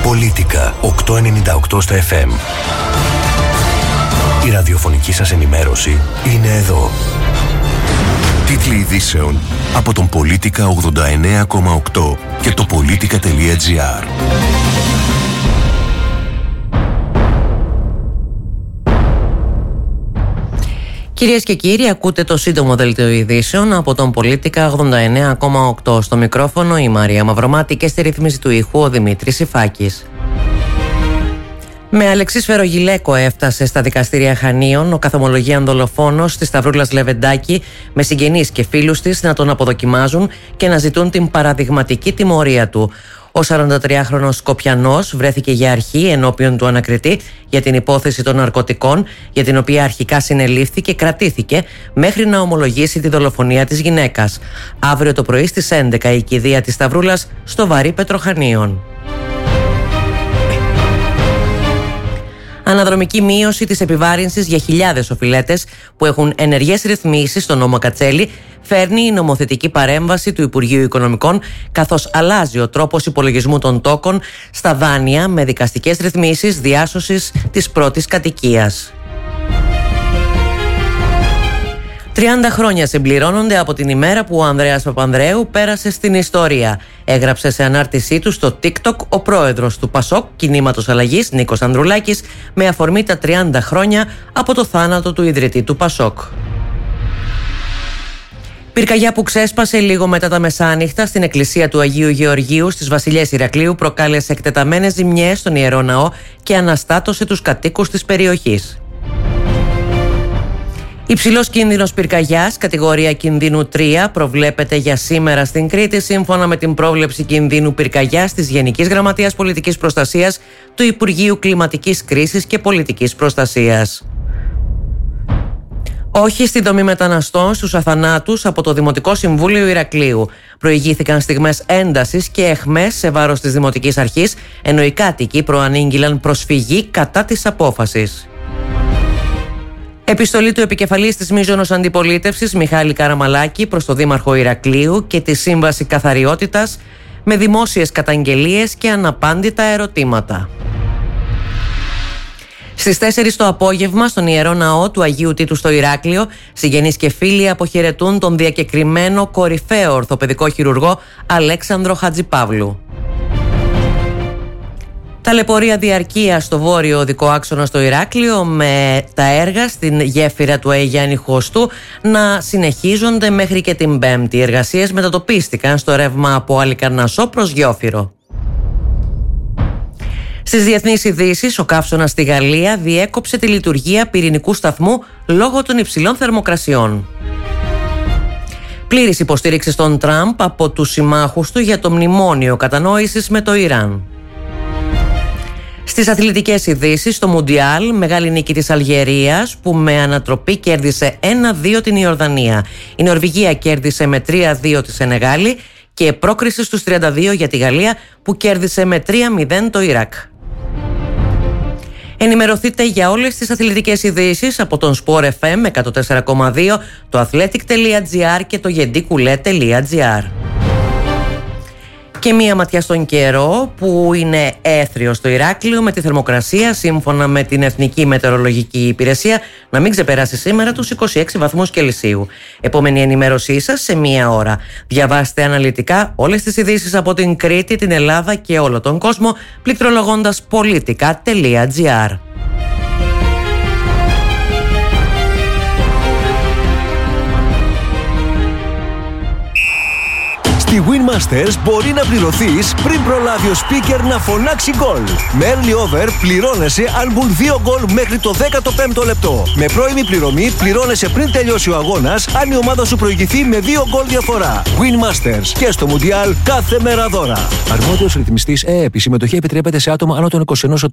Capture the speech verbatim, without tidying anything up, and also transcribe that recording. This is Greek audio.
Πολίτικα οκτακόσια ενενήντα οκτώ στα εφ εμ. Η ραδιοφωνική σας ενημέρωση είναι εδώ. Τίτλοι ειδήσεων από τον Πολίτικα ογδόντα εννέα κόμμα οκτώ και το πολίτικα τελεία τζι άρ. Κυρίες και κύριοι, ακούτε το σύντομο δελτίο ειδήσεων από τον Πολίτικα ογδόντα εννέα κόμμα οκτώ. Στο μικρόφωνο η Μαρία Μαυρομάτη και στη ρύθμιση του ήχου ο Δημήτρης Ιφάκης. Με αλεξίσφαιρο γυλαίκο έφτασε στα δικαστήρια Χανίων ο καθομολογίαν δολοφόνος της Σταυρούλας Λεβεντάκη, με συγγενείς και φίλους της να τον αποδοκιμάζουν και να ζητούν την παραδειγματική τιμωρία του. Ο σαραντατριάχρονος Σκοπιανός βρέθηκε για αρχή ενώπιον του ανακριτή για την υπόθεση των ναρκωτικών, για την οποία αρχικά συνελήφθη και κρατήθηκε μέχρι να ομολογήσει τη δολοφονία της γυναίκας. Αύριο το πρωί στις έντεκα η κηδεία της Σταυρούλας στο Βαρύ Πετροχανίων. Αναδρομική μείωση της επιβάρυνσης για χιλιάδες οφειλέτες που έχουν ενεργές ρυθμίσεις στο νόμο Κατσέλη φέρνει η νομοθετική παρέμβαση του Υπουργείου Οικονομικών, καθώς αλλάζει ο τρόπος υπολογισμού των τόκων στα δάνεια με δικαστικές ρυθμίσεις διάσωσης της πρώτης κατοικίας. τριάντα χρόνια συμπληρώνονται από την ημέρα που ο Ανδρέας Παπανδρέου πέρασε στην ιστορία. Έγραψε σε ανάρτησή του στο TikTok ο πρόεδρος του Πασόκ Κινήματος Αλλαγής, Νίκος Ανδρουλάκης, με αφορμή τα τριάντα χρόνια από το θάνατο του ιδρυτή του Πασόκ. Πυρκαγιά που ξέσπασε λίγο μετά τα μεσάνυχτα στην εκκλησία του Αγίου Γεωργίου στις Βασιλιές Ηρακλείου προκάλεσε εκτεταμένες ζημιές στον Ιερό Ναό και αναστάτωσε τους κατοίκους της περιοχής. Υψηλός κίνδυνος πυρκαγιάς, κατηγορία κινδύνου τρία, προβλέπεται για σήμερα στην Κρήτη, σύμφωνα με την πρόβλεψη κινδύνου πυρκαγιάς της Γενικής Γραμματείας Πολιτικής Προστασίας του Υπουργείου Κλιματικής Κρίσης και Πολιτικής Προστασίας. Όχι στη δομή μεταναστών στους αθανάτους από το Δημοτικό Συμβούλιο Ηρακλείου. Προηγήθηκαν στιγμές έντασης και αιχμές σε βάρος της Δημοτικής Αρχής, ενώ οι κάτοικοι προανήγγυλαν προσφυγή κατά της απόφασης. Επιστολή του επικεφαλής της μείζωνος αντιπολίτευσης Μιχάλη Καραμαλάκη προς το Δήμαρχο Ηρακλείου και τη Σύμβαση Καθαριότητας, με δημόσιες καταγγελίες και αναπάντητα ερωτήματα. Στις τέσσερις το απόγευμα στον Ιερό Ναό του Αγίου Τίτου στο Ηράκλειο, συγγενείς και φίλοι αποχαιρετούν τον διακεκριμένο κορυφαίο ορθοπαιδικό χειρουργό Αλέξανδρο Χατζηπαύλου. Ταλαιπωρία διαρκεία στο βόρειο οδικό άξονα στο Ηράκλειο, με τα έργα στην γέφυρα του Αιγιάννη Χωστού να συνεχίζονται μέχρι και την Πέμπτη. Οι εργασίες μετατοπίστηκαν στο ρεύμα από Αλικαρνασσό προς Γιόφυρο. Στις διεθνείς ειδήσεις, ο καύσωνας στη Γαλλία διέκοψε τη λειτουργία πυρηνικού σταθμού λόγω των υψηλών θερμοκρασιών. Πλήρης υποστήριξη στον Τραμπ από τους συμμάχους του για το μνημόνιο κατανόησης με το Ιράν. Στις αθλητικές ειδήσεις, στο Μουντιάλ, μεγάλη νίκη της Αλγερίας που με ανατροπή κέρδισε ένα δύο την Ιορδανία. Η Νορβηγία κέρδισε με τρία δύο τη Σενεγάλη και πρόκριση στους τριάντα δύο για τη Γαλλία που κέρδισε με τρία μηδέν το Ιράκ. Ενημερωθείτε για όλες τις αθλητικές ειδήσεις από τον Sport εφ εμ εκατόν τέσσερα κόμμα δύο, το athletic τελεία τζι άρ και το γεντικουλέ τελεία τζι άρ. Και μία ματιά στον καιρό που είναι έθριο στο Ηράκλειο, με τη θερμοκρασία σύμφωνα με την Εθνική Μετεωρολογική Υπηρεσία να μην ξεπεράσει σήμερα τους είκοσι έξι βαθμούς Κελσίου. Επόμενη ενημέρωσή σας σε μία ώρα. Διαβάστε αναλυτικά όλες τις ειδήσεις από την Κρήτη, την Ελλάδα και όλο τον κόσμο πληκτρολογώντας πολίτικα τελεία τζι άρ. Στη Winmasters μπορεί να πληρωθείς πριν προλάβει ο speaker να φωνάξει γκολ. Με early over πληρώνεσαι αν μπουν δύο γκολ μέχρι το δέκατο πέμπτο λεπτό. Με πρώιμη πληρωμή πληρώνεσαι πριν τελειώσει ο αγώνας αν η ομάδα σου προηγηθεί με δύο γκολ διαφορά. Winmasters και στο Mundial κάθε μέρα δώρα. Αρμόδιος ρυθμιστής ΕΕΠ. Η συμμετοχή επιτρέπεται σε άτομα άνω των είκοσι ενός ετών.